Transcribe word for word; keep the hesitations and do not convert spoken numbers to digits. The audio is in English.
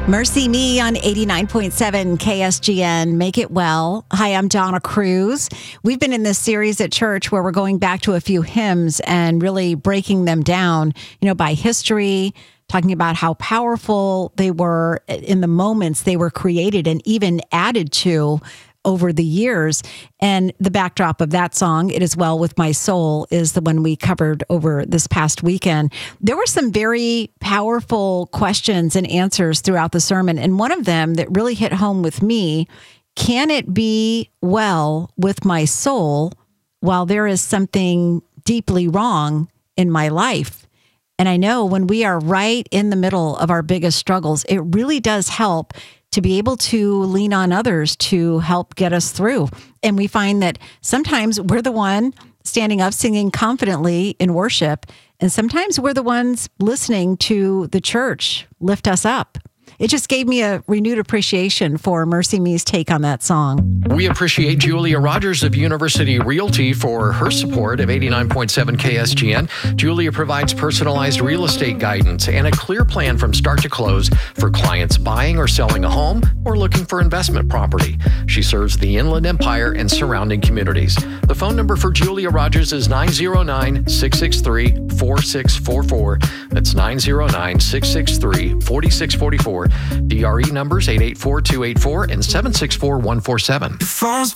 Mercy Me on eighty-nine point seven K S G N. Make it well. Hi, I'm Donna Cruz. We've been in this series at church where we're going back to a few hymns and really breaking them down, you know, by history, talking about how powerful they were in the moments they were created and even added to over the years. And the backdrop of that song, It Is Well With My Soul, is the one we covered over this past weekend. There were some very powerful questions and answers throughout the sermon. And one of them that really hit home with me, can it be well with my soul while there is something deeply wrong in my life? And I know when we are right in the middle of our biggest struggles, it really does help to be able to lean on others to help get us through. And we find that sometimes we're the one standing up, singing confidently in worship, and sometimes we're the ones listening to the church lift us up. It just gave me a renewed appreciation for Mercy Me's take on that song. We appreciate Julia Rogers of University Realty for her support of eighty-nine point seven K S G N. Julia provides personalized real estate guidance and a clear plan from start to close for clients buying or selling a home or looking for investment property. She serves the Inland Empire and surrounding communities. The phone number for Julia Rogers is nine zero nine, six six three, four six four four. That's nine zero nine, six six three, four six four four. D R E numbers eight eight four, two eight four and seven six four, one four seven. Phone's